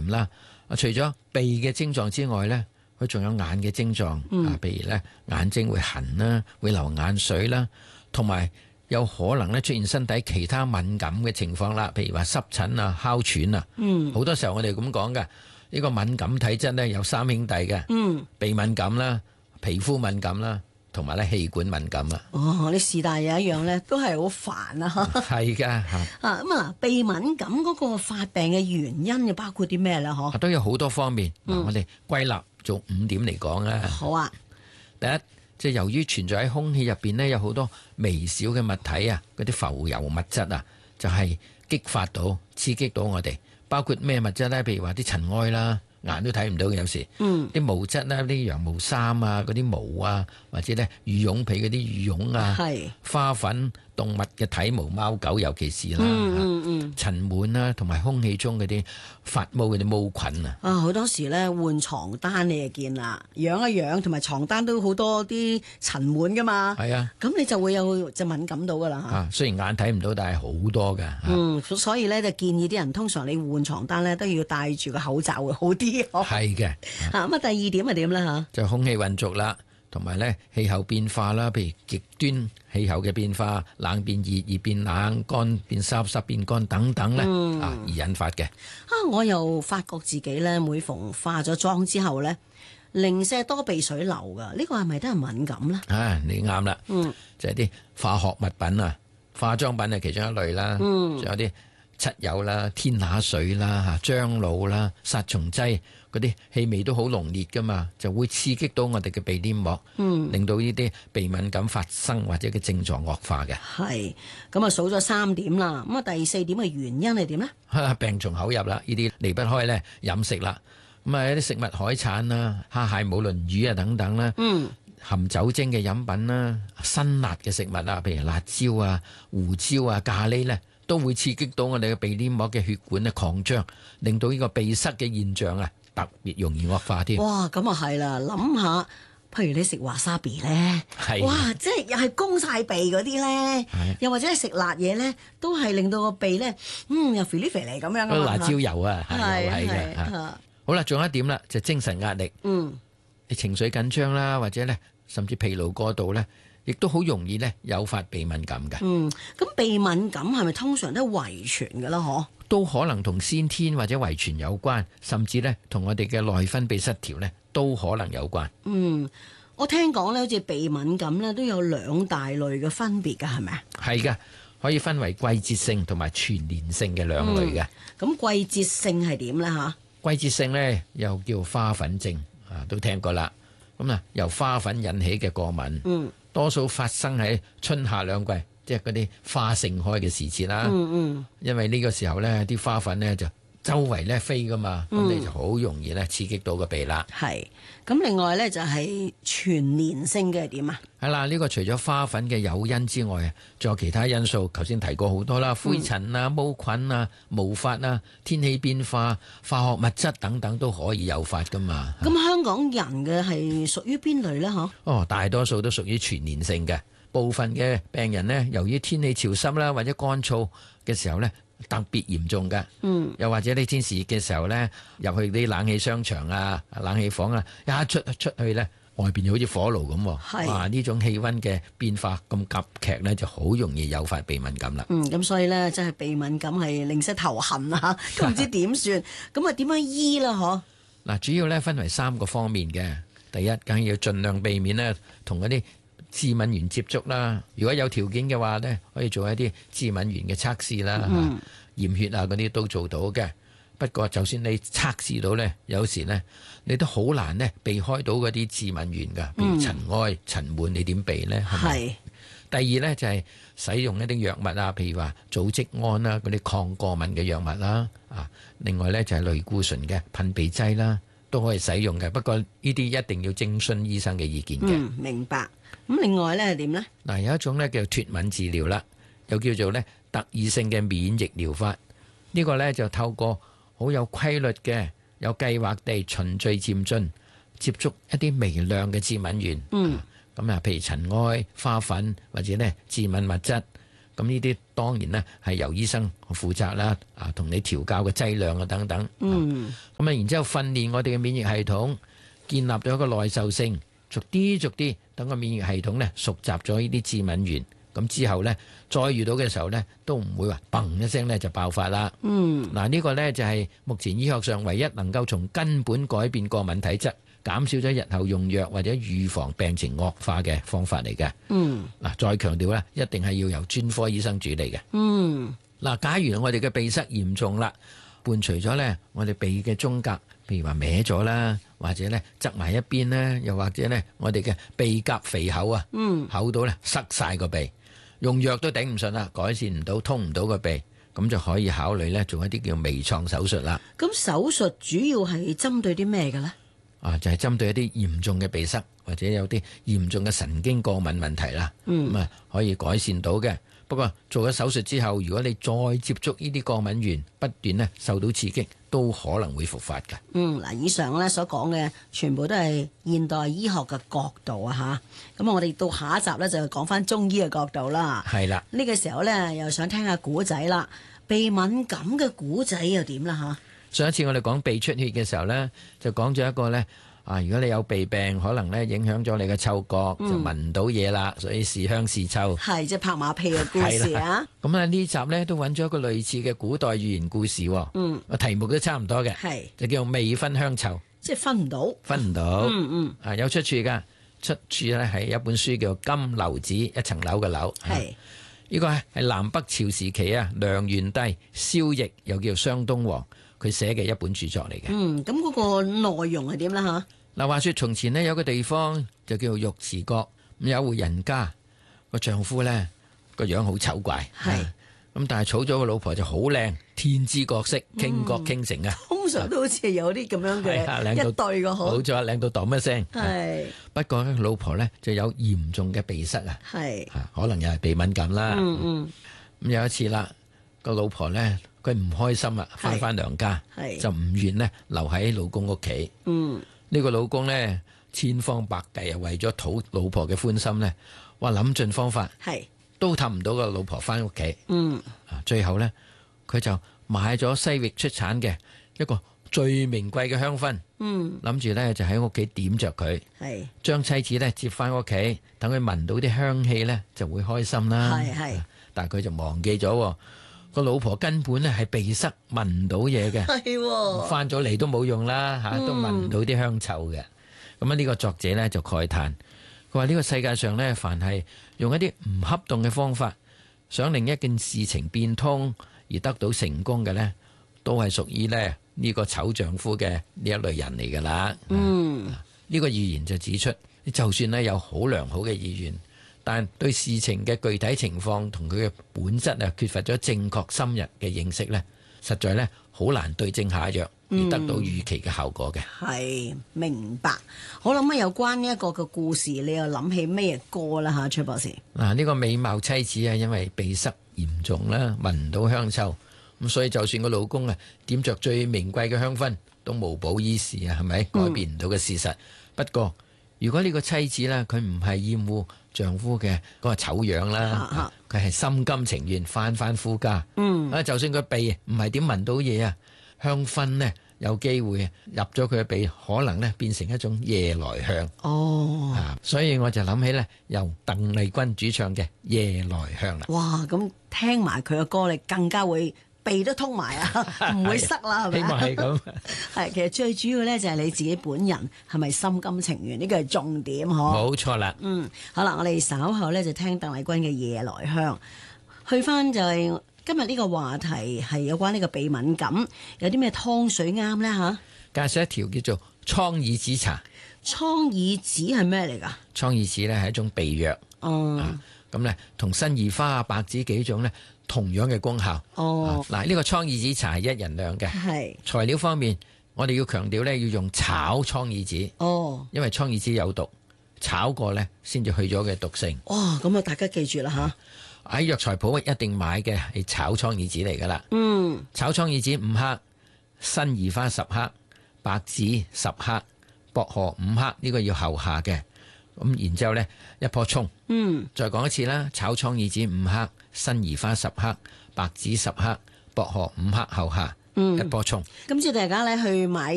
啦。除咗鼻嘅症狀之外咧，佢仲有眼嘅症狀，譬如咧眼睛會痕啦，會流眼水啦，同埋有可能咧出現身體其他敏感嘅情況啦，譬如話濕疹啊、哮喘啊。好多時候我哋咁講嘅，呢個敏感體質咧有三兄弟嘅，鼻敏感啦、皮膚敏感啦，同埋咧氣管敏感啊。 哦，你是但有一樣咧，都係好煩啊！ 係㗎鼻敏感嗰個發病嘅原因又包括啲咩咧？ 都有好多方面。我哋歸納做5點嚟講啊。 好啊。 第一，即係由於存在喺空氣入邊呢，有好多微小嘅物體啊，嗰啲浮游物質啊，就係激發到、刺激到我哋。包括咩物質呢？譬如話啲塵埃啦，眼都睇唔到嘅有時。啲毛質啦，啲羊毛衫啊，嗰啲毛啊，或者咧羽絨被嗰啲羽絨啊，花粉、動物嘅體毛、貓狗尤其是啦，塵蟎啦，同埋空氣中嗰啲發毛嗰啲毛菌啊。 好多時咧換床單你就見啦，養一養同埋床單都好多啲塵蟎噶嘛。係啊，咁你就會有就敏感到噶啦。 雖然眼睇唔到，但係好多噶。 所以咧就建議啲人，通常你換床單咧都要戴住個口罩會好啲。 係嘅。 咁第二點係點咧吓？ 就空氣混濁啦，同埋咧氣候變化啦，譬如極端氣候嘅變化，冷變熱，熱變冷，乾變濕，濕變乾等等咧，而引發嘅。 我又發覺自己咧每逢化咗妝之後咧，零舍多鼻水流噶，呢個係咪都係敏感咧？ 你啱啦，就係啲化學物品啊，化妝品係其中一類啦，仲有啲漆油啦、天拿水啦、樟腦啦、殺蟲劑，嗰啲氣味都好濃烈噶嘛，就會刺激到我哋嘅鼻黏膜，令到呢啲鼻敏感發生或者嘅症狀惡化嘅。 係咁啊，數咗3點啦，咁啊第4點嘅原因係點呢？ 病從口入啦，呢啲離不開咧飲食啦。咁啊，啲食物海產啦、蝦蟹、無論魚啊等等啦，含酒精嘅飲品啦、辛辣嘅食物啊，譬如辣椒啊、胡椒啊、咖喱咧，都會刺激到我哋嘅鼻黏膜嘅血管咧擴張，令到呢個鼻塞嘅現象啊特別容易惡化添。 哇，咁啊係啦，諗下，譬如你食華沙比咧，哇，即係又係攻晒鼻嗰啲咧，又或者係食辣嘢咧，都係令到個鼻咧，又肥嚟肥嚟咁樣啊嘛。 辣椒油啊，又係嘅。好啦，仲有一點啦，就精神壓力。你情緒緊張啦，或者咧甚至疲勞過度咧，亦都好容易咧誘發鼻敏感嘅。 咁鼻敏感係咪通常都係遺傳嘅啦？ 都可能同先天或者遺傳有關，甚至咧同我哋嘅內分泌失調咧都可能有關。 我聽講咧，好似鼻敏感咧都有2大類嘅分別㗎，係咪啊？ 係㗎，可以分為季節性同埋全年性嘅2類嘅。 咁季節性係點咧嚇？ 季節性咧又叫花粉症都聽過啦。咁啊，由花粉引起嘅過敏，多數發生喺春夏2季，即係嗰啲花盛開嘅時節啦。因為呢個時候咧，啲花粉咧就周圍咧飛噶嘛，咁你就好容易咧刺激到個鼻啦。 係，咁另外咧就係全年性嘅係點啊？ 係啦，呢個除咗花粉嘅誘因之外，仲有其他因素。頭先提過好多啦，灰塵啊、毛菌啊、毛髮啊、天氣變化、化學物質等等都可以誘發噶嘛。 咁香港人嘅係屬於邊類咧？ 大多數都屬於全年性嘅。部分嘅病人呢，由於天氣潮濕啦或者乾燥嘅時候呢，特別嚴重㗎。又或者呢天時熱嘅時候呢，入去啲冷氣商場啊、冷氣房啊，一出去呢，外邊就好似火爐咁。哇！呢種氣溫嘅變化咁急劇呢，就好容易誘發鼻敏感啦。 咁所以呢，真係鼻敏感係令人頭痕啊，都唔知點算。咁啊，點樣醫啦？ 嗱，主要呢分為3個方面嘅。第一，梗係要盡量避免呢同嗰啲致敏原接觸啦。如果有條件嘅話呢，可以做一啲致敏原嘅測試啦，驗血啊嗰啲都做到嘅。不過就算你測試到呢，有時呢，你都好難呢避開到嗰啲致敏原㗎，譬如塵埃、塵蟎，你點避呢？係。第二呢，就係使用一啲藥物啊，譬如話組織胺啦，嗰啲抗過敏嘅藥物啦。另外呢，就係類固醇嘅噴鼻劑啦，都可以使用嘅。不過呢啲一定要徵詢醫生嘅意見嘅。 明白。咁另外咧係點咧？嗱， 有一種咧叫脫敏治療啦，又叫做咧特異性嘅免疫療法。呢個咧就透過好有規律嘅、有計劃地循序漸進，接觸一啲微量嘅致敏原。咁譬如塵埃、花粉或者咧致敏物質。 咁呢啲當然呢係由醫生負責啦，同你調教嘅劑量啊等等。然之後訓練我哋嘅免疫系統，建立咗一個耐受性，逐啲等個免疫系統呢熟習咗呢啲致敏原，咁之後呢，再遇到嘅時候呢，都唔會話砰一聲呢就爆發啦。呢個呢就係目前醫學上唯一能夠從根本改變過敏體質，減少咗日後用藥或者預防病情惡化嘅方法嚟嘅。再強調咧，一定係要由專科醫生處理嘅。假如我哋嘅鼻塞嚴重啦，伴隨咗呢我哋鼻嘅中隔，譬如話歪咗啦，或者呢側埋一邊啦，又或者呢我哋嘅鼻甲肥厚啊，厚到呢塞晒個鼻，用藥都頂唔順啦，改善唔到，通唔到個鼻，咁就可以考慮呢做一啲叫微創手術啦。 咁手術主要係針對啲咩嘅呢？ 就係針對一啲嚴重嘅鼻塞，或者有啲嚴重嘅神經過敏問題啦，可以改善到嘅。不過做咗手術之後，如果你再接觸呢啲過敏源，不斷呢受到刺激，都可能會復發嘅。 以上呢所講嘅全部都係現代醫學嘅角度啊嚇。咁我哋到下一集呢，就講翻中醫嘅角度啦。 係啦， 呢個時候呢，又想聽下古仔啦，鼻敏感嘅古仔又點啦嚇？ 上一次我哋講鼻出血嘅時候呢，就講咗一個呢。如果你有鼻病，可能咧影響咗你嘅嗅覺，就聞唔到嘢啦，所以是香是臭。 係即係拍馬屁嘅故事啊！ 咁呢集呢都揾咗一個類似嘅古代寓言故事，題目都差唔多嘅，就叫未分香臭， 即係分唔到， 分唔到。有出處㗎，出處呢係一本書叫《金樓子》，一層樓嘅樓。係呢個係南北朝時期啊，梁元帝蕭翼又叫商東王，佢寫嘅一本著作嚟嘅。 咁嗰個內容係點啦嚇？ 話說從前呢，有個地方就叫做玉池角，咁有戶人家個丈夫呢個樣好醜怪，咁但係娶咗個老婆就好靚，天姿國色，傾國傾城啊！ 通常都好似有啲咁樣嘅一對個好， 冇錯，靚到噹一聲。不過呢，老婆呢就有嚴重嘅鼻塞啊，可能又係鼻敏感啦。咁有一次啦，個老婆呢，佢唔開心啦，翻娘家就唔願呢留喺老公屋企。呢個老公呢，千方百計啊，為咗討老婆嘅歡心呢，諗盡方法，都氹唔到個老婆翻屋企。最後呢，佢就買咗西域出產嘅一個最名貴嘅香薰，諗住呢就喺屋企點着佢，將妻子呢接翻屋企，等佢聞到啲香氣呢就會開心啦。但係佢就忘記咗個老婆根本咧係鼻塞，聞唔到嘢嘅，翻咗嚟都冇用啦，都聞唔到啲香臭嘅。咁呢個作者呢就慨嘆，佢話呢個世界上呢，凡係用一啲唔恰當嘅方法，想令一件事情變通而得到成功嘅呢，都係屬於呢個醜丈夫嘅呢一類人嚟噶啦。呢個寓言就指出，就算呢有好良好嘅意願，但對事情嘅具體情況同佢嘅本質缺乏咗正確深入嘅認識呢，實在呢好難對症下藥而得到預期嘅效果嘅。 係，明白。我諗有關呢一個嘅故事，你又諗起咩歌啦嚇，崔博士？呢個美貌妻子因為鼻塞嚴重啦，聞唔到香臭，咁所以就算個老公點着最名貴嘅香薰，都無補於事啊，係咪？改變唔到嘅事實。不過如果呢個妻子呢，佢唔係厭惡丈夫嘅嗰個醜樣啦，佢係心甘情願翻夫家。就算個鼻唔係點聞到嘢啊，香薰呢有機會入咗佢嘅鼻，可能呢變成一種夜來香。所以我就諗起呢，由鄧麗君主唱嘅《夜來香》啦。 哇！咁聽埋佢嘅歌，你更加會鼻都通埋啊，唔會塞啦，係咪？ 希望係咁。 係，其實最主要咧就係你自己本人係咪心甘情願，呢個係重點嗬。 冇錯啦。 好啦，我哋稍後咧就聽鄧麗君嘅《夜來香》。去翻就係今日呢個話題係有關呢個鼻敏感，有啲咩湯水啱咧嚇？ 介紹一條叫做蒼耳子茶。 蒼耳子係咩嚟㗎？蒼耳子咧係一種鼻藥。咁咧同辛夷花啊、白芷幾種咧同樣嘅功效。呢個蒼耳子茶係1人量嘅。材料方面，我哋要強調咧要用炒蒼耳子。因為蒼耳子有毒，炒過咧先至去咗嘅毒性。 咁啊，大家記住啦嚇。 喺藥材鋪一定買嘅係炒蒼耳子嚟噶啦。炒蒼耳子5克，辛夷花10克，白芷10克，薄荷5克，呢個要後下嘅。 咁然之後呢，一棵葱，再講一次啦，炒倉耳子5克，辛夷花10克，白芷10克，薄荷5克後下，一棵葱。 咁即係大家咧去買